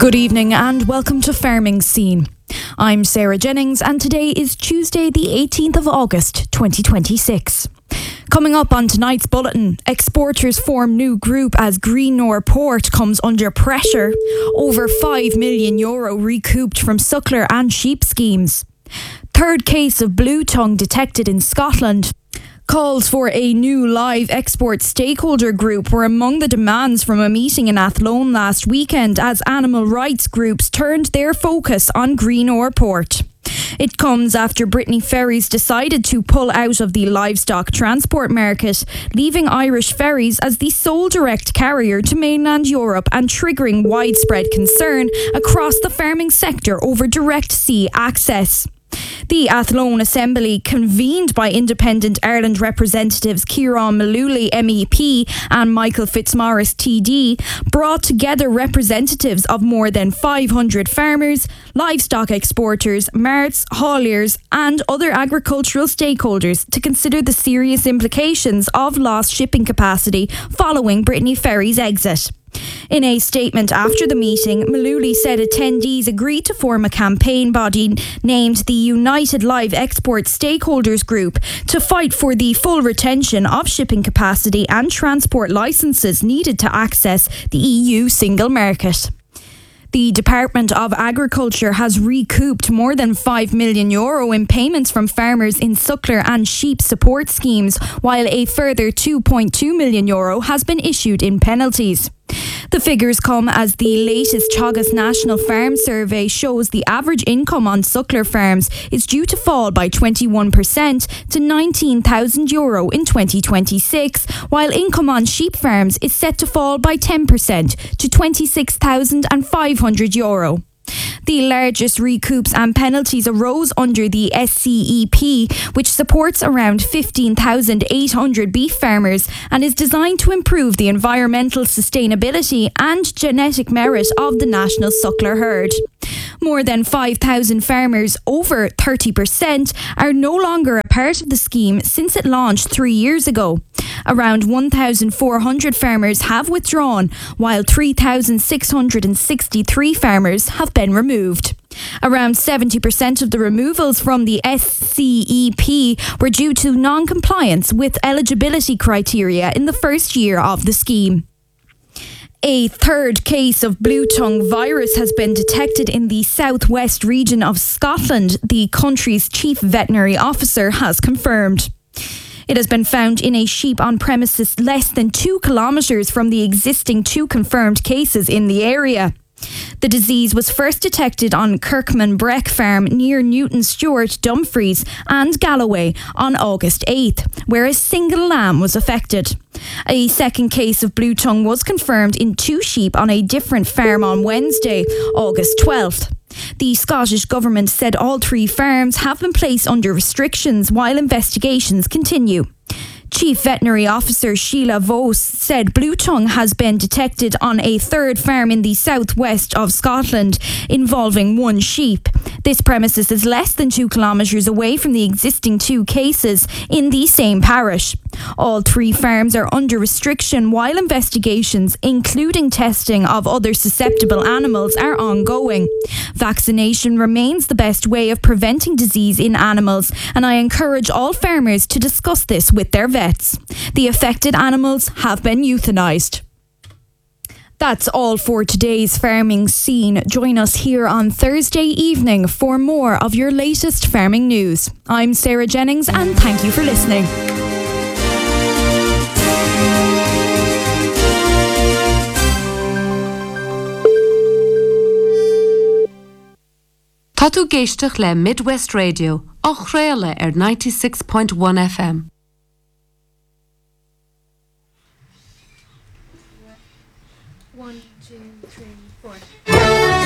Good evening and welcome to Farming Scene. I'm Sarah Jennings and today is Tuesday the 18th of August 2026. Coming up on tonight's bulletin, exporters form new group as Greenore Port comes under pressure. Over €5 million recouped from suckler and sheep schemes. Third case of blue tongue detected in Scotland. Calls for a new live export stakeholder group were among the demands from a meeting in Athlone last weekend as animal rights groups turned their focus on Greenore Port. It comes after Brittany Ferries decided to pull out of the livestock transport market, leaving Irish Ferries as the sole direct carrier to mainland Europe and triggering widespread concern across the farming sector over direct sea access. The Athlone Assembly, convened by Independent Ireland representatives Ciarán Mullooly MEP and Michael Fitzmaurice TD, brought together representatives of more than 500 farmers, livestock exporters, marts, hauliers and other agricultural stakeholders to consider the serious implications of lost shipping capacity following Brittany Ferries' exit. In a statement after the meeting, Mullooly said attendees agreed to form a campaign body named the United Live Export Stakeholders Group to fight for the full retention of shipping capacity and transport licences needed to access the EU single market. The Department of Agriculture has recouped more than €5 million in payments from farmers in suckler and sheep support schemes, while a further €2.2 million has been issued in penalties. The figures come as the latest Teagasc National Farm Survey shows the average income on suckler farms is due to fall by 21% to €19,000 in 2026, while income on sheep farms is set to fall by 10% to €26,500. The largest recoups and penalties arose under the SCEP, which supports around 15,800 beef farmers and is designed to improve the environmental sustainability and genetic merit of the national suckler herd. More than 5,000 farmers, over 30%, are no longer a part of the scheme since it launched 3 years ago. Around 1,400 farmers have withdrawn, while 3,663 farmers have been removed. Around 70% of the removals from the SCEP were due to non-compliance with eligibility criteria in the first year of the scheme. A third case of blue tongue virus has been detected in the southwest region of Scotland, the country's chief veterinary officer has confirmed. It has been found in a sheep on premises less than 2 kilometres from the existing 2 confirmed cases in the area. The disease was first detected on Kirkman Breck Farm near Newton Stewart, Dumfries and Galloway on August 8th, where a single lamb was affected. A second case of blue tongue was confirmed in 2 sheep on a different farm on Wednesday, August 12th. The Scottish Government said all 3 farms have been placed under restrictions while investigations continue. Chief Veterinary Officer Sheila Vos said blue tongue has been detected on a third farm in the southwest of Scotland involving 1 sheep. This premises is less than 2 kilometres away from the existing 2 cases in the same parish. All 3 farms are under restriction while investigations, including testing of other susceptible animals, are ongoing. Vaccination remains the best way of preventing disease in animals, and I encourage all farmers to discuss this with their vets. The affected animals have been euthanised. That's all for today's Farming Scene. Join us here on Thursday evening for more of your latest farming news. I'm Sarah Jennings and thank you for listening. Tá tú géisteach le Midwest Radio, 8 réile ar 96.1 FM.